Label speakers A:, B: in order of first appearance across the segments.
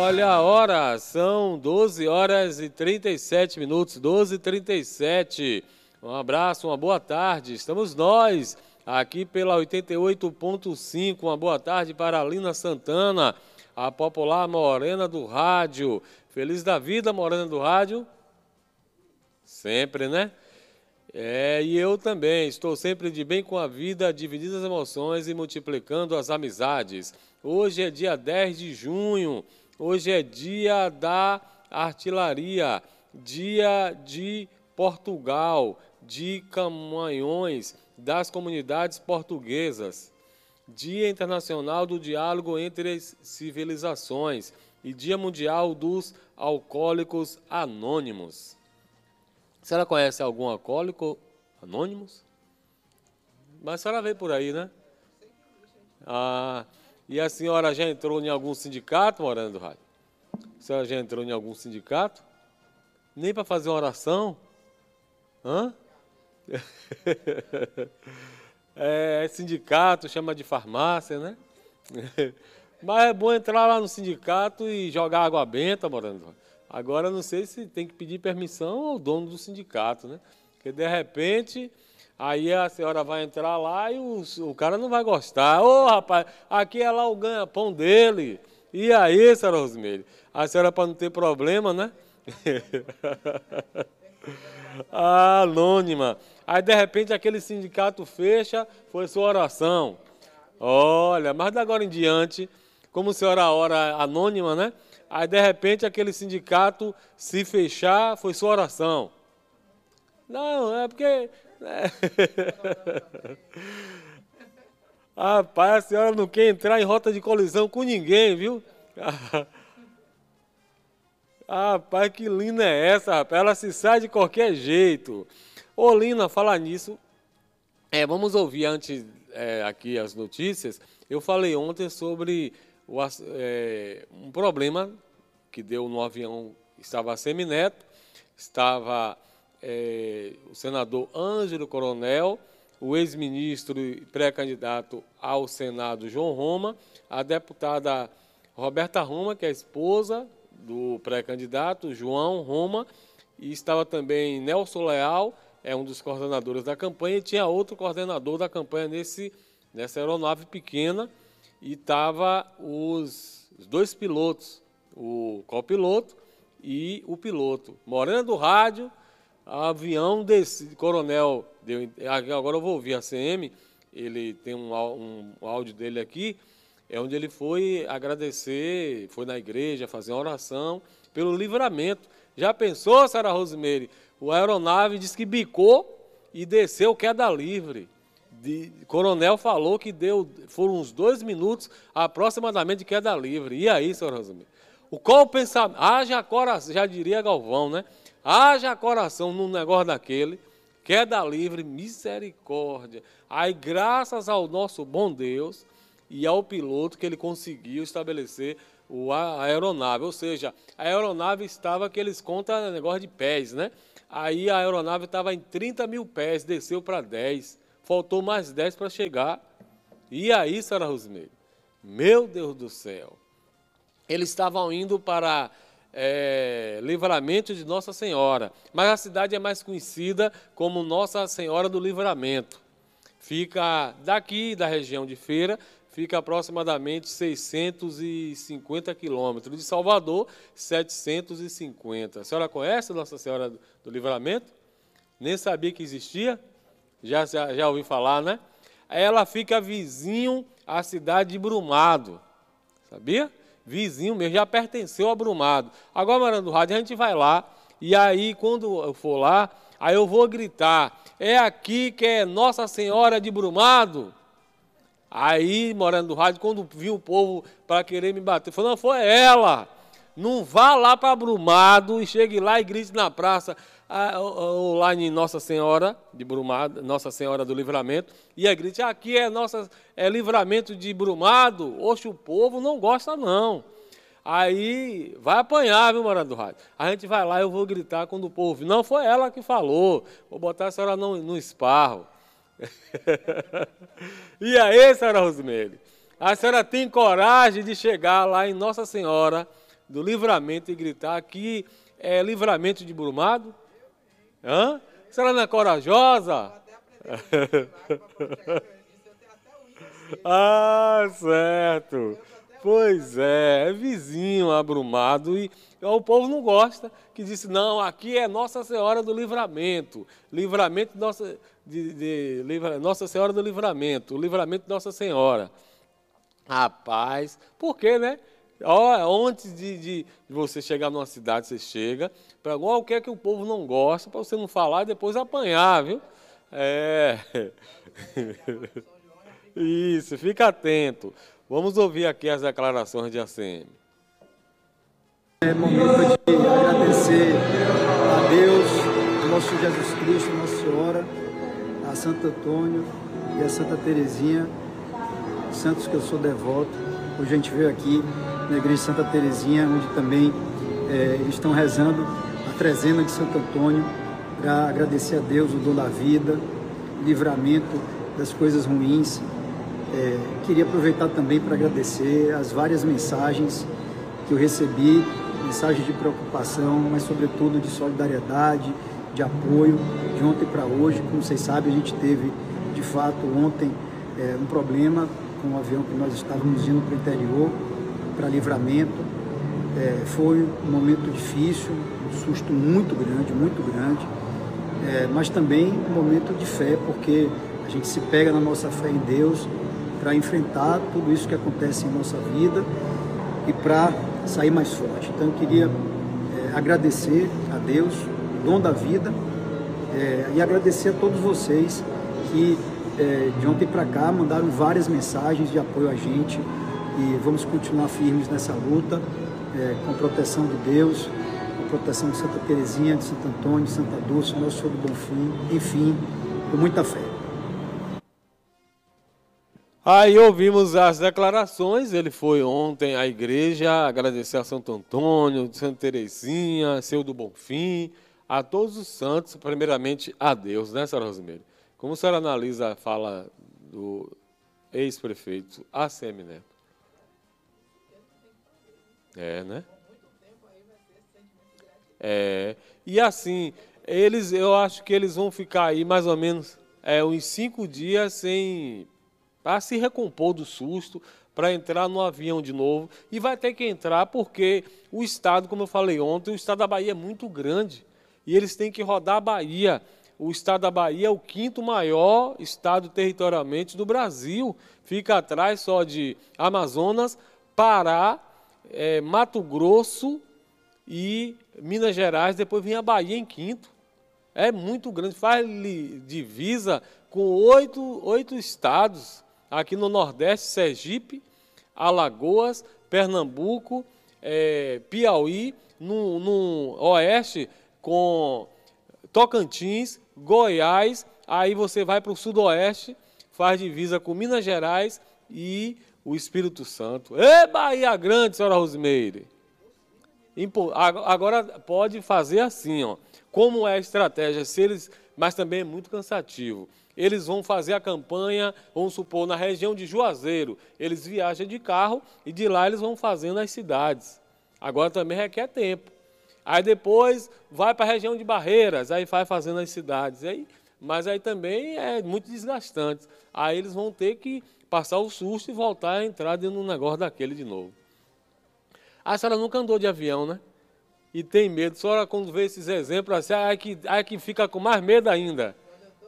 A: Olha a hora, são 12 horas e 37 minutos, 12h37. Um abraço, uma boa tarde. Estamos nós aqui pela 88.5. Uma boa tarde para a Lina Santana, a popular Morena do Rádio. Feliz da vida, Morena do Rádio. Sempre, né? E eu também. Estou sempre de bem com a vida, dividindo as emoções e multiplicando as amizades. Hoje é dia 10 de junho. Hoje é dia da artilharia, dia de Portugal, de Camarões, das comunidades portuguesas, Dia Internacional do Diálogo entre as Civilizações e Dia Mundial dos Alcoólicos Anônimos. A senhora conhece algum alcoólico anônimos? Mas a senhora veio por aí, né? E a senhora já entrou em algum sindicato, Morena do Rádio? A senhora já entrou em algum sindicato? Nem para fazer uma oração? Hã? Sindicato, chama de farmácia, né? Mas é bom entrar lá no sindicato e jogar água benta, Morena do Rádio. Agora, não sei se tem que pedir permissão ao dono do sindicato, né? Porque, de repente, aí a senhora vai entrar lá e o cara não vai gostar. Ô, rapaz, aqui é lá o ganha-pão dele. E aí, senhora Rosimeire? A senhora, para não ter problema, né? Anônima. Aí, de repente, aquele sindicato fecha, foi sua oração. Olha, mas de agora em diante, como a senhora ora anônima, né? Aí, de repente, aquele sindicato se fechar, foi sua oração. Não, é porque... Rapaz, a senhora não quer entrar em rota de colisão com ninguém, viu? Rapaz, que Lina é essa, rapaz? Ela se sai de qualquer jeito. Ô, Lina, falar nisso, vamos ouvir antes aqui as notícias. Eu falei ontem sobre um problema que deu no avião. Estava a Semineto, estava o senador Ângelo Coronel, o ex-ministro e pré-candidato ao Senado João Roma, a deputada Roberta Roma, que é a esposa do pré-candidato João Roma, e estava também Nelson Leal, um dos coordenadores da campanha, e tinha outro coordenador da campanha nessa aeronave pequena, e estava os dois pilotos, o copiloto e o piloto. Morena do Rádio, avião desse coronel, agora eu vou ouvir a CM, ele tem um áudio dele aqui, onde ele foi agradecer, foi na igreja fazer uma oração pelo livramento. Já pensou, Sara Rosimeire? O aeronave disse que bicou e desceu queda livre. Coronel falou que foram uns 2 minutos aproximadamente de queda livre. E aí, Sara Rosimeire? Qual o pensamento? Haja coração, já diria Galvão, né? Haja coração num negócio daquele, queda livre, misericórdia. Aí, graças ao nosso bom Deus e ao piloto, que ele conseguiu estabelecer a aeronave. Ou seja, a aeronave estava, que eles contam negócio de pés, né? Aí a aeronave estava em 30 mil pés, desceu para 10. Faltou mais 10 para chegar. E aí, Sara Rosimeire? Meu Deus do céu. Eles estavam indo para Livramento de Nossa Senhora, mas a cidade é mais conhecida como Nossa Senhora do Livramento. Fica daqui, da região de Feira, fica aproximadamente 650 quilômetros. De Salvador, 750. A senhora conhece Nossa Senhora do Livramento? Nem sabia que existia? Já ouvi falar, né? Ela fica vizinho à cidade de Brumado. Sabia? Vizinho mesmo, já pertenceu a Brumado. Agora, Morena do Rádio, a gente vai lá, e aí, quando eu for lá, aí eu vou gritar, é aqui que é Nossa Senhora de Brumado? Aí, Morena do Rádio, quando viu o povo para querer me bater, falou, não, foi ela. Não vá lá para Brumado e chegue lá e grite na praça, lá em Nossa Senhora de Brumado, Nossa Senhora do Livramento, e a grite, aqui é Livramento de Brumado. Oxe, o povo não gosta não. Aí vai apanhar, viu, Morena do Rádio? A gente vai lá e eu vou gritar quando o povo vir. Não, foi ela que falou. Vou botar a senhora no esparro. E aí, senhora Rosimeire? A senhora tem coragem de chegar lá em Nossa Senhora do Livramento e gritar que é Livramento de Brumado? Hã? Será não é corajosa? Ah, certo. Pois é vizinho Abrumado e o povo não gosta, que disse, não, aqui é Nossa Senhora do Livramento, Livramento Nossa Senhora do Livramento, o Livramento de Nossa Senhora. Rapaz, por quê, né? Ó, antes de você chegar numa cidade, você chega, para qualquer que o povo não gosta, para você não falar e depois apanhar, viu? É. Isso, fica atento. Vamos ouvir aqui as declarações de ACM.
B: É momento de agradecer a Deus, nosso Jesus Cristo, Nossa Senhora, a Santo Antônio e a Santa Terezinha, santos que eu sou devoto. Hoje a gente veio aqui na igreja de Santa Terezinha, onde também eles estão rezando a trezena de Santo Antônio, para agradecer a Deus o dom da vida, livramento das coisas ruins. Queria aproveitar também para agradecer as várias mensagens que eu recebi, mensagens de preocupação, mas sobretudo de solidariedade, de apoio, de ontem para hoje. Como vocês sabem, a gente teve, de fato, ontem um problema com o avião que nós estávamos indo para o interior, para Livramento. Foi um momento difícil, um susto muito grande, mas também um momento de fé, porque a gente se pega na nossa fé em Deus para enfrentar tudo isso que acontece em nossa vida e para sair mais forte. Então eu queria agradecer a Deus, o dom da vida, e agradecer a todos vocês que de ontem para cá mandaram várias mensagens de apoio a gente, e vamos continuar firmes nessa luta, com a proteção de Deus, com a proteção de Santa Terezinha, de Santo Antônio, de Santa Dulce, Nosso Senhor do Bom Fim, enfim, com muita fé.
A: Aí ouvimos as declarações, ele foi ontem à igreja agradecer a Santo Antônio, Santa Terezinha, Senhor do Bom Fim, a todos os santos, primeiramente a Deus, né, senhora Rosimeire? Como a senhora analisa a fala do ex-prefeito ACM Neto? Né? E assim, eu acho que eles vão ficar aí mais ou menos uns 5 dias para se recompor do susto, para entrar no avião de novo, e vai ter que entrar porque o estado, como eu falei ontem, o estado da Bahia é muito grande, e eles têm que rodar a Bahia. O estado da Bahia é o 5º maior estado territorialmente do Brasil, fica atrás só de Amazonas, Pará, Mato Grosso e Minas Gerais, depois vem a Bahia em 5º. É muito grande, faz divisa com 8 estados, aqui no Nordeste, Sergipe, Alagoas, Pernambuco, Piauí, no Oeste com Tocantins, Goiás, aí você vai para o Sudoeste, faz divisa com Minas Gerais e o Espírito Santo. Bahia Grande, senhora Rosimeire! Agora pode fazer assim, ó. Como é a estratégia, mas também é muito cansativo. Eles vão fazer a campanha, vamos supor, na região de Juazeiro. Eles viajam de carro e de lá eles vão fazendo as cidades. Agora também requer tempo. Aí depois vai para a região de Barreiras, aí vai fazendo as cidades. Mas aí também é muito desgastante. Aí eles vão ter que passar o susto e voltar a entrar dentro de um negócio daquele de novo. A senhora nunca andou de avião, né? E tem medo. A senhora, quando vê esses exemplos, assim, aí que fica com mais medo ainda.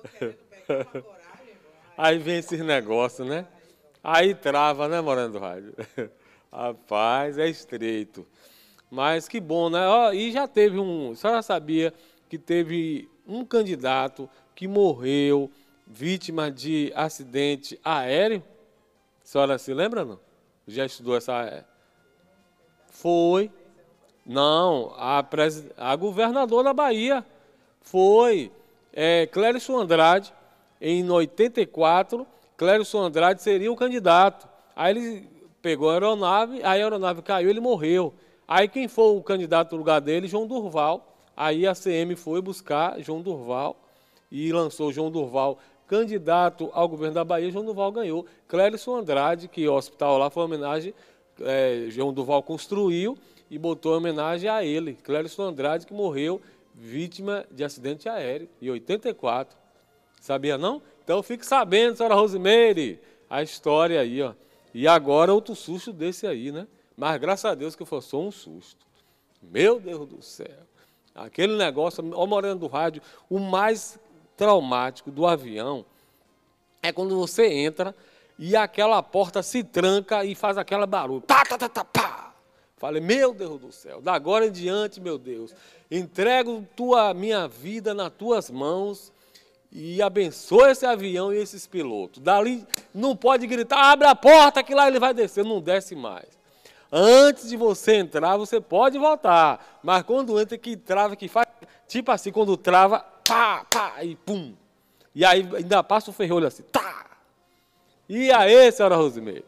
A: Aí vem esses negócios, né? Aí trava, né, Morando do Rádio? Rapaz, é estreito. Mas que bom, né? E já teve a senhora sabia que teve um candidato que morreu vítima de acidente aéreo? A senhora se lembra, não? Já estudou essa... Foi. Não, a governadora da Bahia foi Clérison Andrade, em 84, Clérison Andrade seria o candidato. Aí ele pegou a aeronave caiu, ele morreu. Aí quem foi o candidato no lugar dele? João Durval. Aí a CM foi buscar João Durval e lançou João Durval candidato ao governo da Bahia. João Durval ganhou. Clérison Andrade, que o hospital lá foi uma homenagem, João Durval construiu, e botou em homenagem a ele, Clériston Andrade, que morreu vítima de acidente aéreo em 84. Sabia não? Então fique sabendo, senhora Rosimeire, a história aí, ó. E agora outro susto desse aí, né? Mas graças a Deus que foi só um susto. Meu Deus do céu. Aquele negócio, ó, Moreno do Rádio, o mais traumático do avião é quando você entra e aquela porta se tranca e faz aquela barulho. Pá, tá, tá, tá, pá. Falei, meu Deus do céu, da agora em diante, meu Deus, entrego minha vida nas tuas mãos e abençoa esse avião e esses pilotos. Dali não pode gritar, abre a porta que lá ele vai descer, não desce mais. Antes de você entrar, você pode voltar, mas quando entra que trava, que faz, tipo assim, quando trava, pá, pá, e pum. E aí ainda passa o ferrolho assim, tá. E aí, senhora Rosimeire?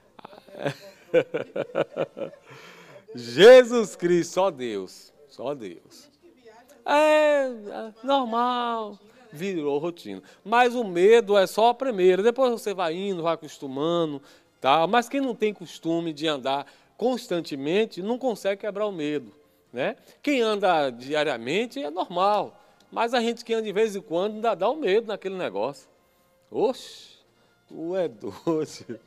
A: Jesus Cristo, só Deus, só Deus. É normal, virou rotina. Mas o medo é só a primeira, depois você vai indo, vai acostumando, tá? Mas quem não tem costume de andar constantemente não consegue quebrar o medo, né? Quem anda diariamente é normal, mas a gente que anda de vez em quando ainda dá o medo naquele negócio. Oxe, tu é doce.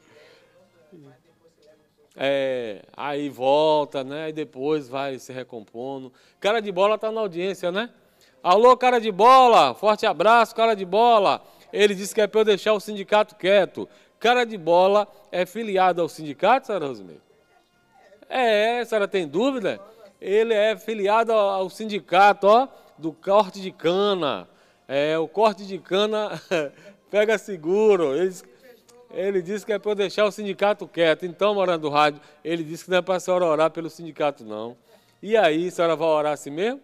A: Aí volta, né? E depois vai se recompondo. Cara de Bola está na audiência, né? Alô, Cara de Bola, forte abraço, Cara de Bola. Ele disse que é para eu deixar o sindicato quieto. Cara de Bola é filiado ao sindicato, senhora Rosimeire? A senhora tem dúvida? Ele é filiado ao sindicato, ó, do corte de cana. O corte de cana pega seguro. Ele disse que é para eu deixar o sindicato quieto. Então, Moreno do Rádio, ele disse que não é para a senhora orar pelo sindicato, não. E aí, a senhora vai orar assim mesmo?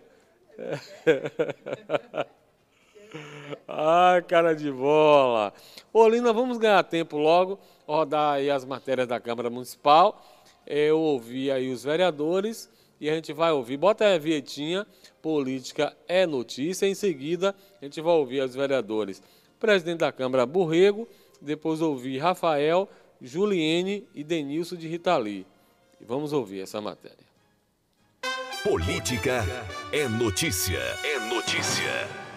A: Ah, Cara de Bola. Ô, Lina, vamos ganhar tempo logo, rodar aí as matérias da Câmara Municipal. Eu ouvi aí os vereadores e a gente vai ouvir. Bota aí a vinhetinha, política é notícia. Em seguida, a gente vai ouvir os vereadores. Presidente da Câmara, Borrego. Depois ouvir Rafael, Juliene e Denilson de Ritali. E vamos ouvir essa matéria.
C: Política é notícia. É notícia.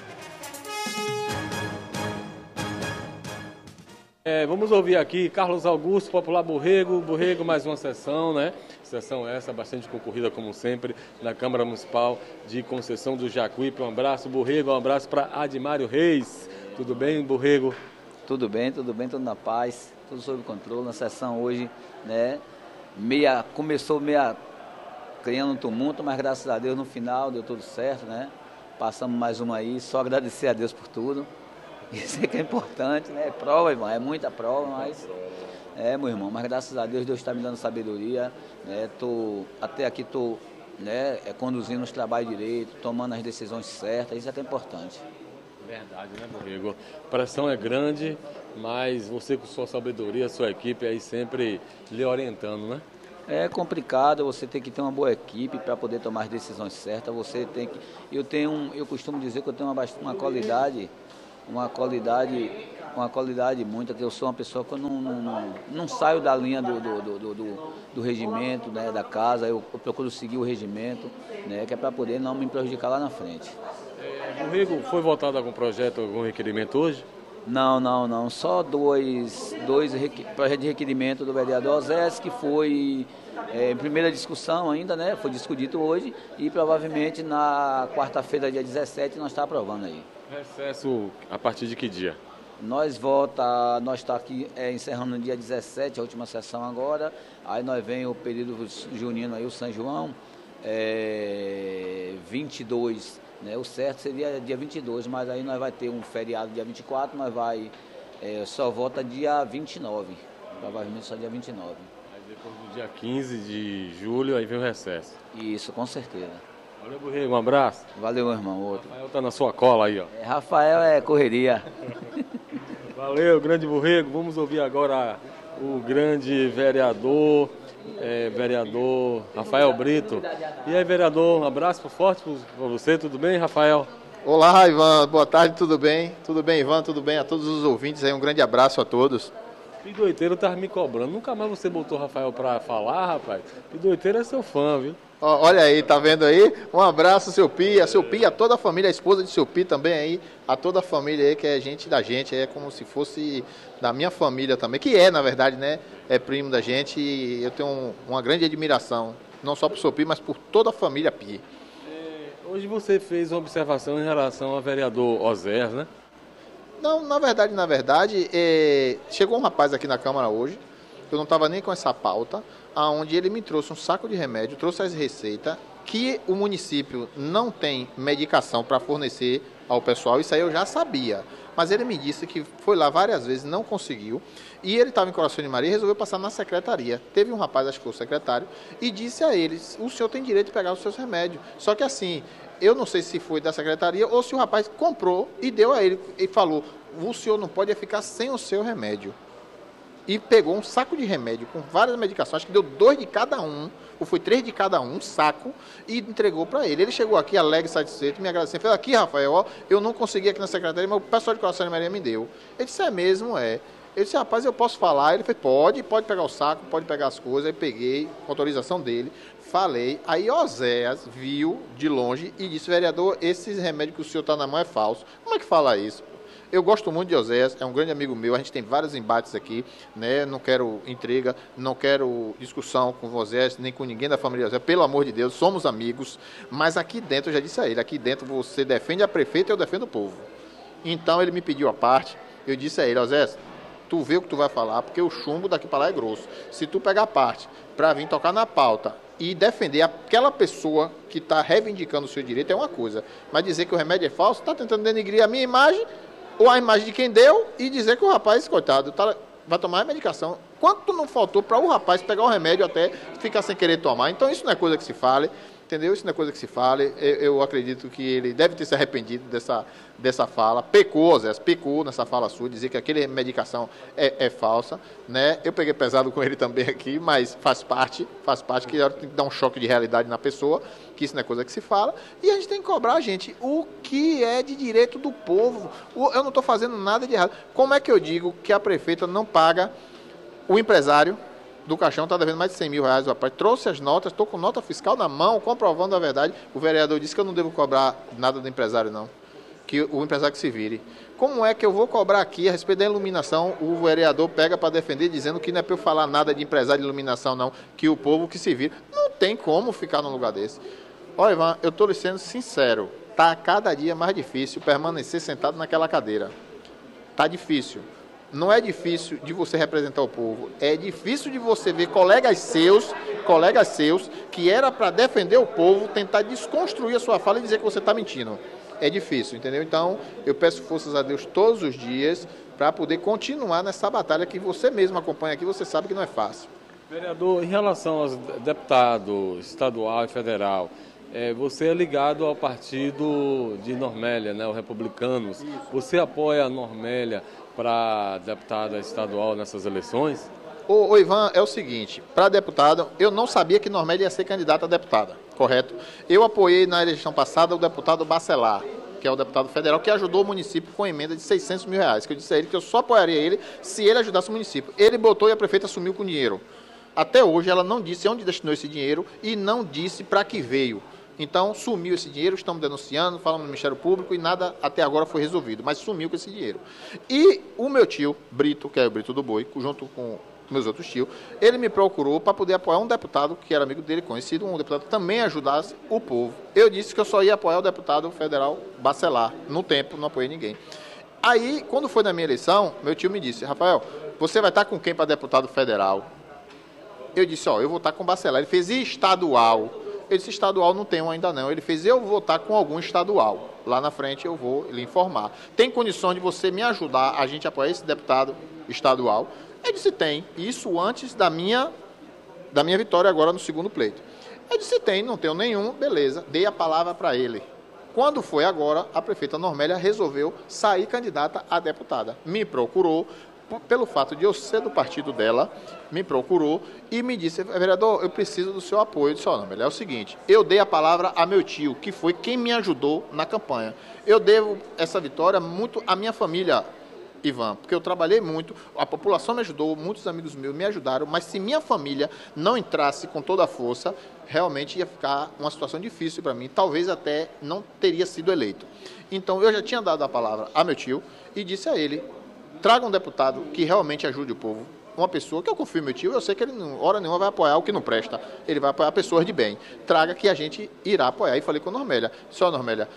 A: Vamos ouvir aqui Carlos Augusto, Popular Borrego. Borrego, mais uma sessão, né? Sessão essa bastante concorrida, como sempre, na Câmara Municipal de Conceição do Jacuípe. Um abraço, Borrego. Um abraço para Admário Reis. Tudo bem, Borrego?
D: Tudo bem, tudo na paz, tudo sob controle. Na sessão hoje, né, começou criando um tumulto, mas graças a Deus no final deu tudo certo, né? Passamos mais uma aí, só agradecer a Deus por tudo. Isso é que é importante, né? É prova, irmão, é muita prova, mas meu irmão, mas graças a Deus está me dando sabedoria, né? Até aqui estou, né, conduzindo os trabalhos direito, tomando as decisões certas, isso é que é importante.
A: Verdade, né, Borrego? A pressão é grande, mas você com sua sabedoria, sua equipe aí sempre lhe orientando, né?
D: É complicado, você tem que ter uma boa equipe para poder tomar as decisões certas. Você tem que, eu costumo dizer que eu tenho uma qualidade muita, que eu sou uma pessoa que eu não saio da linha do regimento, né, da casa. Eu procuro seguir o regimento, né, que é para poder não me prejudicar lá na frente.
A: Borrego, foi votado algum projeto, algum requerimento hoje?
D: Não. Só dois projetos de requerimento do vereador Osés, que foi em primeira discussão ainda, né? Foi discutido hoje e provavelmente na quarta-feira, dia 17, nós estamos aprovando aí.
A: Recesso a partir de que dia?
D: Nós estamos aqui encerrando no dia 17, a última sessão agora. Aí nós vem o período junino aí, o São João, 22. Né, o certo seria dia 22, mas aí nós vai ter um feriado dia 24, nós só volta dia 29, provavelmente só dia 29.
A: Aí depois do dia 15 de julho, aí vem o recesso.
D: Isso, com certeza.
A: Valeu, Borrego, um abraço.
D: Valeu, meu irmão, outro.
A: Rafael tá na sua cola aí, ó.
D: Rafael é correria.
A: Valeu, grande Borrego. Vamos ouvir agora o grande vereador Rafael Brito. E aí, vereador, um abraço forte para você, tudo bem, Rafael?
E: Olá, Ivan, boa tarde, tudo bem? Tudo bem, Ivan, tudo bem? A todos os ouvintes aí, um grande abraço a todos.
A: Pidoiteiro tava me cobrando. Nunca mais você botou o Rafael pra falar, rapaz. Pidoiteiro é seu fã, viu?
E: Olha aí, tá vendo aí? Um abraço, seu Pi, a toda a família, a esposa de seu Pi também aí, a toda a família aí, que é gente da gente, é como se fosse da minha família também, que é, na verdade, né? É primo da gente e eu tenho uma grande admiração, não só por seu Pi, mas por toda a família Pi.
A: Hoje você fez uma observação em relação ao vereador Oséias, né?
E: Não, na verdade, chegou um rapaz aqui na Câmara hoje, eu não estava nem com essa pauta, aonde ele me trouxe um saco de remédio, trouxe as receitas, que o município não tem medicação para fornecer ao pessoal, isso aí eu já sabia. Mas ele me disse que foi lá várias vezes, não conseguiu, e ele estava em Coração de Maria e resolveu passar na secretaria. Teve um rapaz, acho que foi o secretário, e disse a eles, o senhor tem direito de pegar os seus remédios. Só que assim, eu não sei se foi da secretaria ou se o rapaz comprou e deu a ele, e falou, o senhor não pode ficar sem o seu remédio. E pegou um saco de remédio com várias medicações, acho que deu 2 de cada um, ou foi 3 de cada um saco, e entregou para ele. Ele chegou aqui alegre, satisfeito, me agradecendo. Falei, aqui, Rafael, ó, eu não consegui aqui na secretaria, mas o pessoal de Coração de Maria me deu. Ele disse, é mesmo, é. Ele disse, rapaz, eu posso falar? Ele falou, pode pegar o saco, pode pegar as coisas. Aí peguei, com autorização dele, falei. Aí Oséias viu de longe e disse, vereador, esses remédios que o senhor está na mão é falso. Como é que fala isso? Eu gosto muito de Oséias, é um grande amigo meu, a gente tem vários embates aqui, né? Não quero intriga, não quero discussão com o Oséias, nem com ninguém da família Oséias, pelo amor de Deus, somos amigos, mas aqui dentro, eu já disse a ele, aqui dentro você defende a prefeita e eu defendo o povo. Então ele me pediu a parte, eu disse a ele, Oséias, tu vê o que tu vai falar, porque o chumbo daqui para lá é grosso. Se tu pegar a parte para vir tocar na pauta e defender aquela pessoa que está reivindicando o seu direito é uma coisa, mas dizer que o remédio é falso, está tentando denigrir a minha imagem, ou a imagem de quem deu, e dizer que o rapaz, coitado, vai tomar a medicação. Quanto não faltou para o rapaz pegar o remédio até ficar sem querer tomar? Então isso não é coisa que se fale, entendeu? Isso não é coisa que se fale. Eu acredito que ele deve ter se arrependido dessa fala. Pecou, Zé, pecou nessa fala sua, dizer que aquela medicação é falsa, né? Eu peguei pesado com ele também aqui, mas faz parte que tem que dar um choque de realidade na pessoa, que isso não é coisa que se fala, e a gente tem que cobrar, gente, o que é de direito do povo. Eu não estou fazendo nada de errado. Como é que eu digo que a prefeita não paga o empresário do caixão, está devendo mais de 100 mil reais, o rapaz trouxe as notas, estou com nota fiscal na mão, comprovando a verdade. O vereador disse que eu não devo cobrar nada do empresário, não, que o empresário que se vire. Como é que eu vou cobrar aqui a respeito da iluminação? O vereador pega para defender, dizendo que não é para eu falar nada de empresário de iluminação, não, que o povo que se vire. Não tem como ficar num lugar desse. Olha, Ivan, eu estou lhe sendo sincero, está cada dia mais difícil permanecer sentado naquela cadeira. Está difícil. Não é difícil de você representar o povo, é difícil de você ver colegas seus, que era para defender o povo, tentar desconstruir a sua fala e dizer que você está mentindo. É difícil, entendeu? Então, eu peço forças a Deus todos os dias para poder continuar nessa batalha que você mesmo acompanha aqui, você sabe que não é fácil.
A: Vereador, em relação aos deputados estadual e federal, você é ligado ao partido de Normélia, né, os republicanos. Isso. Você apoia a Normélia para deputada estadual nessas eleições?
E: Ô Ivan, é o seguinte, para deputado, eu não sabia que Normélia ia ser candidata a deputada, correto? Eu apoiei na eleição passada o deputado Bacelar, que é o deputado federal, que ajudou o município com emenda de 600 mil reais, que eu disse a ele que eu só apoiaria ele se ele ajudasse o município. Ele botou e a prefeita sumiu com o dinheiro. Até hoje ela não disse onde destinou esse dinheiro e não disse para que veio. Então, sumiu esse dinheiro, estamos denunciando, falamos no Ministério Público e nada até agora foi resolvido, mas sumiu com esse dinheiro. E o meu tio, Brito, que é o Brito do Boi, junto com meus outros tios, ele me procurou para poder apoiar um deputado que era amigo dele, conhecido, um deputado que também ajudasse o povo. Eu disse que eu só ia apoiar o deputado federal Bacelar. No tempo, não apoiei ninguém. Aí, quando foi na minha eleição, meu tio me disse, Rafael, você vai estar com quem para deputado federal? Eu disse, eu vou estar com o Bacelar. Ele fez estadual. Eu disse, estadual não tenho ainda não. Ele fez, eu vou estar com algum estadual. Lá na frente eu vou lhe informar. Tem condição de você me ajudar a gente apoiar esse deputado estadual? Eu disse, tem. Isso antes da minha vitória agora no segundo pleito. Eu disse, tem, não tenho nenhum, beleza. Dei a palavra para ele. Quando foi agora, a prefeita Normélia resolveu sair candidata a deputada. Me procurou, pelo fato de eu ser do partido dela, me procurou e me disse, vereador, eu preciso do seu apoio. Eu disse, Normélia, é o seguinte, eu dei a palavra a meu tio, que foi quem me ajudou na campanha. Eu devo essa vitória muito à minha família Ivan, porque eu trabalhei muito, a população me ajudou, muitos amigos meus me ajudaram, mas se minha família não entrasse com toda a força, realmente ia ficar uma situação difícil para mim, talvez até não teria sido eleito. Então, eu já tinha dado a palavra a meu tio e disse a ele, traga um deputado que realmente ajude o povo, uma pessoa que eu confio no meu tio, eu sei que ele, hora nenhuma, vai apoiar o que não presta, ele vai apoiar pessoas de bem. Traga que a gente irá apoiar. E falei com a Normélia, só Normélia,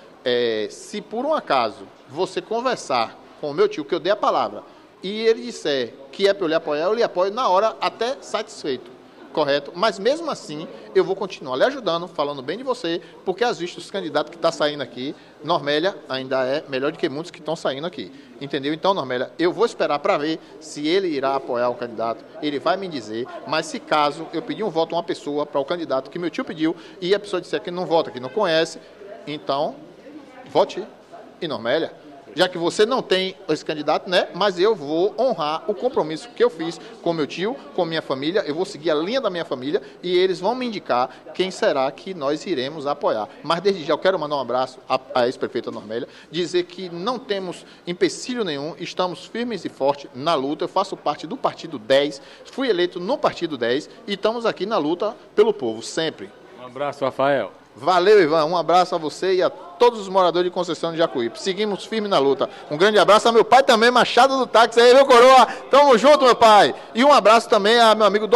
E: se por um acaso você conversar com o meu tio, que eu dei a palavra, e ele disser que é para eu lhe apoiar, eu lhe apoio na hora até satisfeito, correto? Mas mesmo assim, eu vou continuar lhe ajudando, falando bem de você, porque às vezes os candidatos que estão saindo aqui, Normélia ainda é melhor do que muitos que estão saindo aqui, entendeu? Então, Normélia, eu vou esperar para ver se ele irá apoiar o candidato, ele vai me dizer, mas se caso eu pedir um voto a uma pessoa para o candidato que meu tio pediu, e a pessoa disser que não vota, que não conhece, então, vote em Normélia. Já que você não tem esse candidato, né? Mas eu vou honrar o compromisso que eu fiz com meu tio, com minha família, eu vou seguir a linha da minha família e eles vão me indicar quem será que nós iremos apoiar. Mas desde já eu quero mandar um abraço à ex-prefeita Normélia, dizer que não temos empecilho nenhum, estamos firmes e fortes na luta, eu faço parte do Partido 10, fui eleito no Partido 10 e estamos aqui na luta pelo povo, sempre.
A: Um abraço, Rafael.
E: Valeu, Ivan. Um abraço a você e a todos os moradores de Conceição de Jacuípe. Seguimos firme na luta. Um grande abraço a meu pai também, Machado do Táxi. Aí, meu coroa. Tamo junto, meu pai. E um abraço também a meu amigo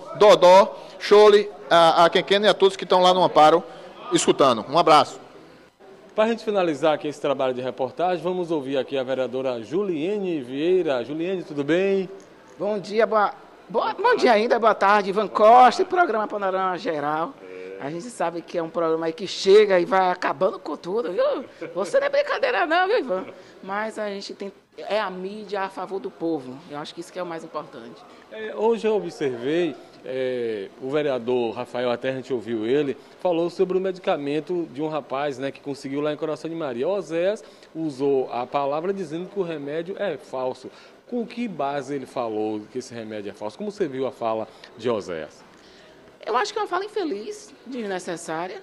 E: Dodó, Chole, a Quenquena e a todos que estão lá no Amparo escutando. Um abraço.
A: Para a gente finalizar aqui esse trabalho de reportagem, vamos ouvir aqui a vereadora Juliene Vieira. Juliene, tudo bem?
F: Bom dia, bom dia ainda, boa tarde, Ivan Costa, e programa Panorama Geral. A gente sabe que é um programa aí que chega e vai acabando com tudo, viu? Você não é brincadeira não, viu, Ivan? Mas a gente tem... É a mídia a favor do povo. Eu acho que isso que é o mais importante.
A: Hoje eu observei, o vereador Rafael, até a gente ouviu ele, falou sobre o medicamento de um rapaz, né, que conseguiu lá em Coração de Maria. Oséias usou a palavra dizendo que o remédio é falso. Com que base ele falou que esse remédio é falso? Como você viu a fala de Oséias?
F: Eu acho que é uma fala infeliz, desnecessária.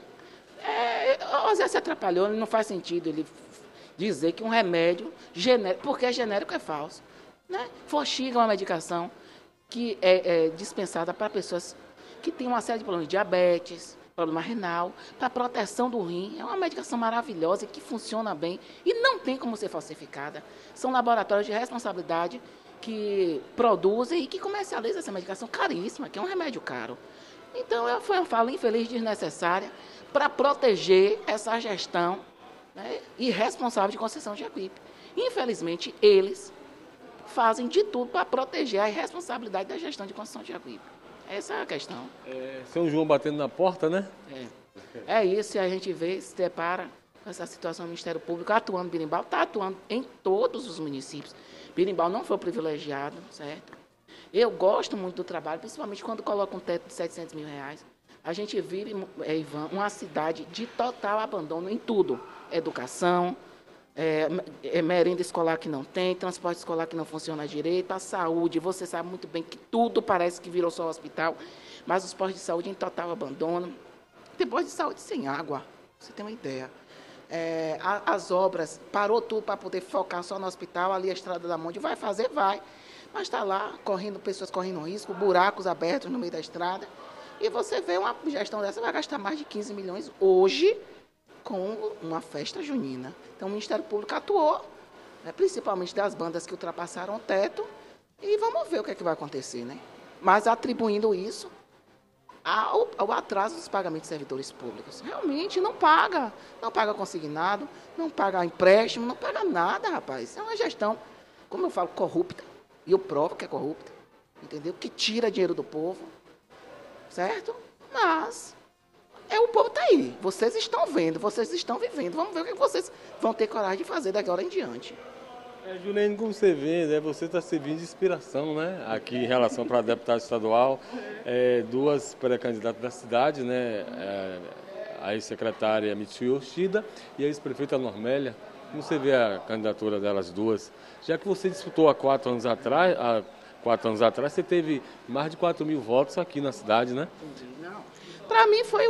F: O Oséias se atrapalhou, não faz sentido ele dizer que um remédio genérico, porque é genérico, é falso. Né? Forxiga é uma medicação que é dispensada para pessoas que têm uma série de problemas de diabetes, problema renal, para proteção do rim. É uma medicação maravilhosa que funciona bem e não tem como ser falsificada. São laboratórios de responsabilidade que produzem e que comercializam essa medicação caríssima, que é um remédio caro. Então, foi uma fala infeliz, desnecessária, para proteger essa gestão, né, irresponsável de Conceição de Jacuípe. Infelizmente, eles fazem de tudo para proteger a irresponsabilidade da gestão de Conceição de Jacuípe. Essa é a questão.
A: São João batendo na porta, né?
F: É isso, e a gente vê, se depara com essa situação do Ministério Público atuando, Birimbau está atuando em todos os municípios. Birimbau não foi privilegiado, certo? Eu gosto muito do trabalho, principalmente quando coloca um teto de R$700 mil. A gente vive, Ivan, uma cidade de total abandono em tudo. Educação, merenda escolar que não tem, transporte escolar que não funciona direito, a saúde. Você sabe muito bem que tudo parece que virou só hospital, mas os postos de saúde em total abandono. Tem posto de saúde sem água, você tem uma ideia. As obras, parou tudo para poder focar só no hospital, ali a Estrada da Monte. Vai fazer? Vai. Mas está lá, pessoas correndo risco, buracos abertos no meio da estrada. E você vê uma gestão dessa, vai gastar mais de 15 milhões hoje com uma festa junina. Então o Ministério Público atuou, né, principalmente das bandas que ultrapassaram o teto, e vamos ver o que é que vai acontecer, né? Mas atribuindo isso ao atraso dos pagamentos de servidores públicos. Realmente não paga consignado, não paga empréstimo, não paga nada, rapaz. É uma gestão, como eu falo, corrupta. E eu provo que é corrupta, entendeu? Que tira dinheiro do povo, certo? Mas o povo está aí. Vocês estão vendo, vocês estão vivendo. Vamos ver o que vocês vão ter coragem de fazer daqui agora em diante.
A: Juliane, como você vê, né, você está servindo de inspiração, né, aqui em relação para deputado estadual, duas pré-candidatas da cidade, né, a ex-secretária Mitsuyo Yoshida e a ex-prefeita Normélia. Como você vê a candidatura delas duas? Já que você disputou há 4 anos atrás, você teve mais de 4 mil votos aqui na cidade, né?
F: Para mim foi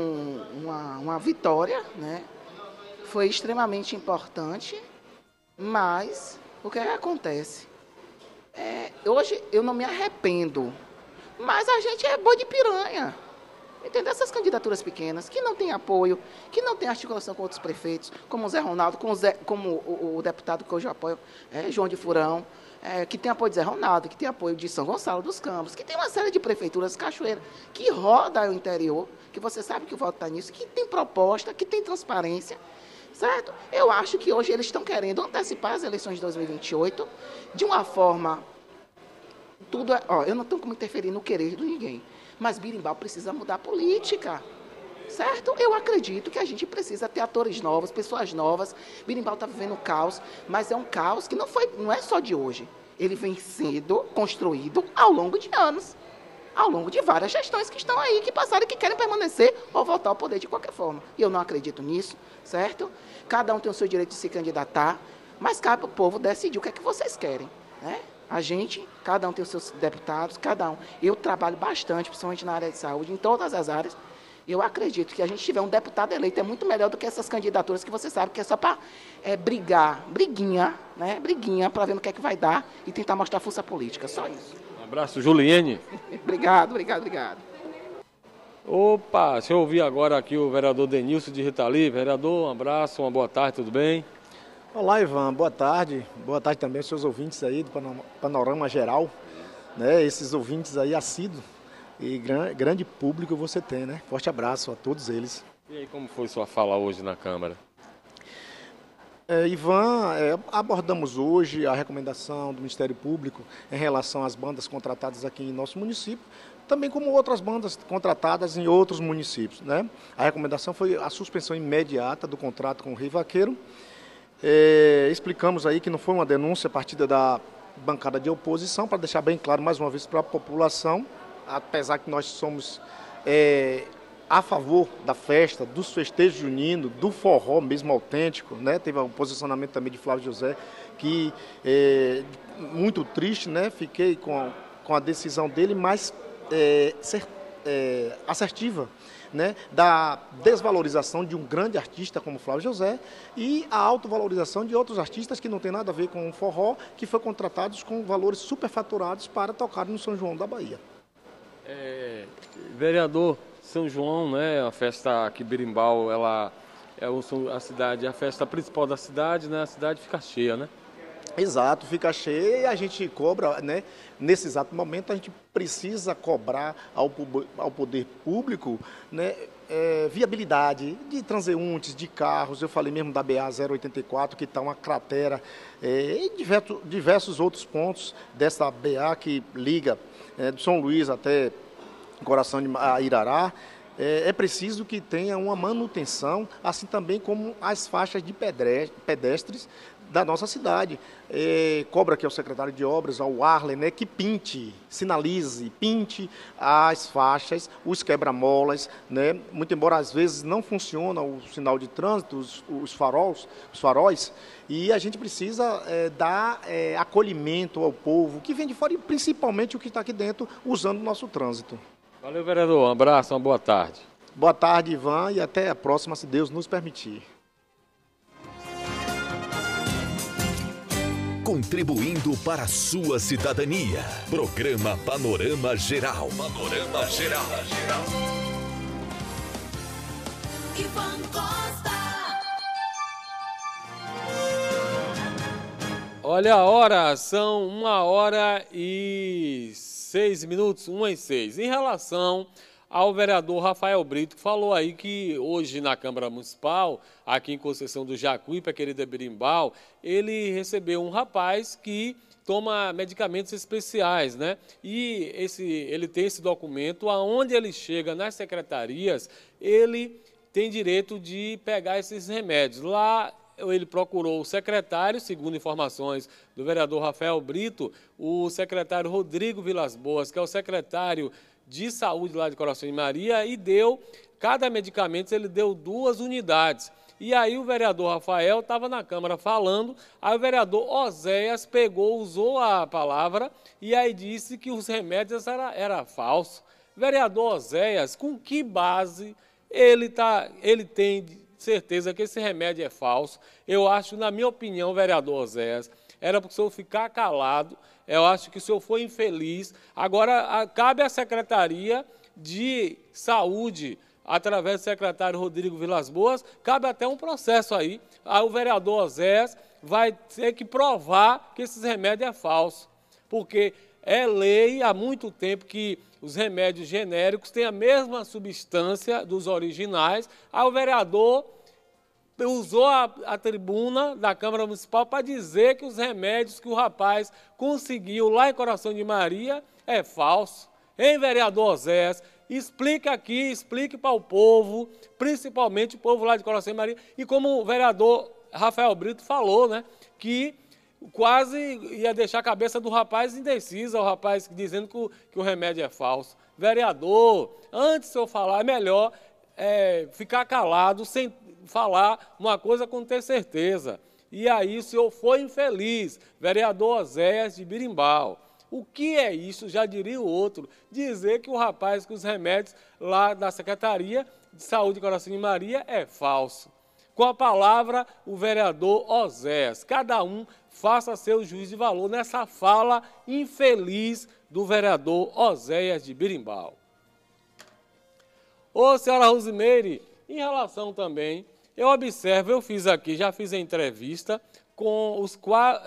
F: uma vitória, né? Foi extremamente importante, mas O que é que acontece? Hoje eu não me arrependo, mas a gente é boi de piranha. Entendeu? Essas candidaturas pequenas, que não têm apoio, que não têm articulação com outros prefeitos, como o Zé Ronaldo, como o deputado que hoje eu apoio, João de Furão, que tem apoio de Zé Ronaldo, que tem apoio de São Gonçalo dos Campos, que tem uma série de prefeituras, Cachoeira, que roda o interior, que você sabe que o voto está nisso, que tem proposta, que tem transparência, certo? Eu acho que hoje eles estão querendo antecipar as eleições de 2028 de uma forma... eu não estou como interferir no querer de ninguém, mas Birimbau precisa mudar a política, certo? Eu acredito que a gente precisa ter atores novos, pessoas novas. Birimbau está vivendo um caos, mas é um caos que não é só de hoje. Ele vem sendo construído ao longo de anos, ao longo de várias gestões que estão aí, que passaram e que querem permanecer ou voltar ao poder de qualquer forma. E eu não acredito nisso, certo? Cada um tem o seu direito de se candidatar, mas cabe ao povo decidir o que é que vocês querem, né? A gente, cada um tem os seus deputados, cada um. Eu trabalho bastante, principalmente na área de saúde, em todas as áreas. Eu acredito que a gente tiver um deputado eleito é muito melhor do que essas candidaturas que você sabe que é só para brigar, briguinha, né? Briguinha para ver no que é que vai dar e tentar mostrar força política, só isso.
A: Um abraço, Juliene.
F: Obrigado.
A: Opa, deixa eu ouvir agora aqui o vereador Denilson de Ritali. Vereador, um abraço, uma boa tarde, tudo bem?
G: Olá, Ivan, boa tarde também aos seus ouvintes aí do Panorama Geral, né? Esses ouvintes aí assíduos e grande público você tem, né? Forte abraço a todos eles.
A: E aí, como foi sua fala hoje na Câmara?
G: Ivan, abordamos hoje a recomendação do Ministério Público em relação às bandas contratadas aqui em nosso município, também como outras bandas contratadas em outros municípios, né? A recomendação foi a suspensão imediata do contrato com o Rio Vaqueiro. Explicamos aí que não foi uma denúncia partida da bancada de oposição, para deixar bem claro mais uma vez para a população, apesar que nós somos a favor da festa, dos festejos juninos, do forró mesmo autêntico, né? Teve o posicionamento também de Flávio José, que muito triste, né? Fiquei com a decisão dele, mas assertiva, né, da desvalorização de um grande artista como Flávio José e a autovalorização de outros artistas que não tem nada a ver com o forró, que foi contratados com valores superfaturados para tocar no São João da Bahia.
A: Vereador, São João, né, a festa aqui Birimbau, ela é a festa principal da cidade, né, a cidade fica cheia, né?
G: Exato, fica cheia e a gente cobra, né? Nesse exato momento a gente precisa cobrar ao poder público, né, viabilidade de transeuntes, de carros. Eu falei mesmo da BA 084, que está uma cratera, e diversos outros pontos dessa BA que liga de São Luís até Coração de Irará. É preciso que tenha uma manutenção, assim também como as faixas de pedestres da nossa cidade. Cobra aqui ao secretário de Obras, ao Arlen, né, que sinalize as faixas, os quebra-molas, né, muito embora às vezes não funciona o sinal de trânsito, os faróis, e a gente precisa dar acolhimento ao povo que vem de fora e principalmente o que está aqui dentro usando o nosso trânsito.
A: Valeu, vereador. Um abraço, uma boa tarde.
G: Boa tarde, Ivan, e até a próxima, se Deus nos permitir.
C: Contribuindo para a sua cidadania. Programa Panorama Geral. Panorama Geral.
H: Ivan Costa.
A: Olha a hora, são 1h06, 1h06. Em relação ao vereador Rafael Brito, que falou aí que hoje na Câmara Municipal, aqui em Conceição do Jacuípe, a querida Birimbau, ele recebeu um rapaz que toma medicamentos especiais, né? E ele tem esse documento, aonde ele chega nas secretarias, ele tem direito de pegar esses remédios. Lá ele procurou o secretário, segundo informações do vereador Rafael Brito, o secretário Rodrigo Vilas Boas, que é o secretário de saúde lá de Coração de Maria, e cada medicamento ele deu 2 unidades. E aí o vereador Rafael estava na Câmara falando, aí o vereador Oséias usou a palavra e aí disse que os remédios era falso. Vereador Oséias, com que base ele tem certeza que esse remédio é falso? Eu acho, na minha opinião, vereador Oséias, era para o senhor ficar calado. Eu acho que o senhor foi infeliz. Agora, cabe à Secretaria de Saúde, através do secretário Rodrigo Vilas Boas, cabe até um processo aí. Aí o vereador Oséias vai ter que provar que esses remédios é falso, porque é lei há muito tempo que os remédios genéricos têm a mesma substância dos originais. Aí o vereador usou a tribuna da Câmara Municipal para dizer que os remédios que o rapaz conseguiu lá em Coração de Maria é falso. Hein, vereador Oséias? Explique aqui, explique para o povo, principalmente o povo lá de Coração de Maria. E como o vereador Rafael Brito falou, né, que quase ia deixar a cabeça do rapaz indecisa, o rapaz dizendo que o remédio é falso. Vereador, antes de eu falar, é melhor ficar calado, sem falar uma coisa com ter certeza. E aí o senhor foi infeliz, vereador Oséias de Birimbau. O que é isso? Já diria o outro. Dizer que o rapaz com os remédios lá da Secretaria de Saúde de Coração de Maria é falso. Com a palavra, o vereador Oséias. Cada um faça seu juízo de valor nessa fala infeliz do vereador Oséias de Birimbau. Ô, senhora Rosimeire, em relação também, eu observo, eu fiz aqui, já fiz a entrevista com os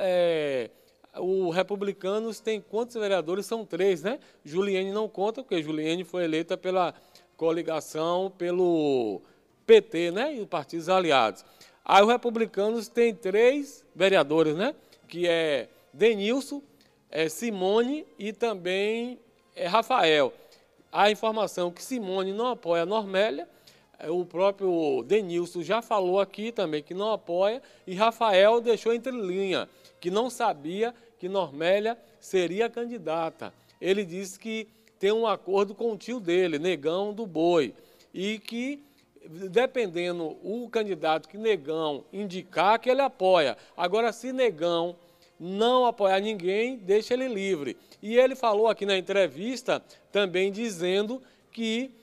A: o Republicanos tem quantos vereadores? São 3, né? Juliene não conta, porque Juliene foi eleita pela coligação, pelo PT, né? E os partidos aliados. Aí o Republicanos tem 3 vereadores, né? Que é Denilson, Simone e também Rafael. A informação que Simone não apoia a Normélia, o próprio Denilson já falou aqui também que não apoia, e Rafael deixou entre linha, que não sabia que Normélia seria candidata. Ele disse que tem um acordo com o tio dele, Negão do Boi, e que, dependendo o candidato que Negão indicar, que ele apoia. Agora, se Negão não apoiar ninguém, deixa ele livre. E ele falou aqui na entrevista também dizendo que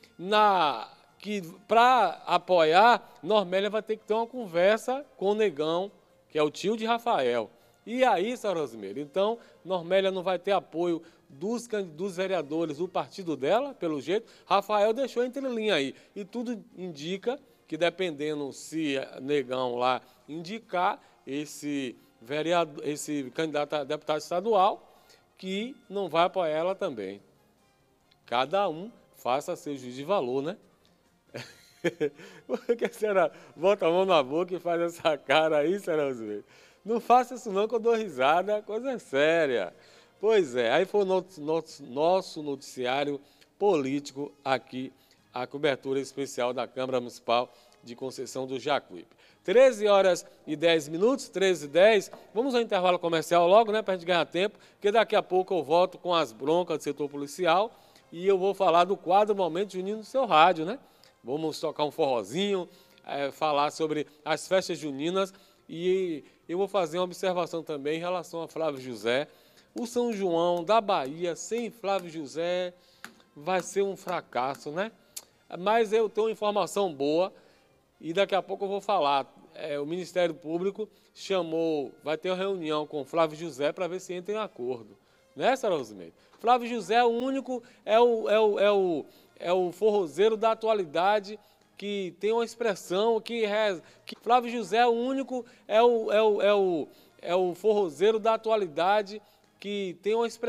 A: para apoiar, Normélia vai ter que ter uma conversa com o Negão, que é o tio de Rafael. E aí, senhora Rosimeire, então, Normélia não vai ter apoio dos vereadores do partido dela, pelo jeito. Rafael deixou entre linha aí. E tudo indica que, dependendo se Negão lá indicar esse candidato a deputado estadual, que não vai apoiar ela também. Cada um faça seu juízo de valor, né? Por que a senhora bota a mão na boca e faz essa cara aí, senhora Rosimeire? Não faça isso não, que eu dou risada, coisa séria. Pois é, aí foi o nosso noticiário político aqui, a cobertura especial da Câmara Municipal de Conceição do Jacuípe. 13h10, 13h10, vamos ao intervalo comercial logo, né, para a gente ganhar tempo, porque daqui a pouco eu volto com as broncas do setor policial e eu vou falar do quadro Momento Junino no seu rádio, né? Vamos tocar um forrozinho, falar sobre as festas juninas e eu vou fazer uma observação também em relação a Flávio José. O São João da Bahia sem Flávio José vai ser um fracasso, né? Mas eu tenho uma informação boa e daqui a pouco eu vou falar. O Ministério Público vai ter uma reunião com Flávio José para ver se entra em acordo. Né, senhora Rosimeire? Flávio José é o único, é o forrozeiro da atualidade que tem uma expressão que Flávio José é o único, é o forrozeiro da atualidade que tem uma expressão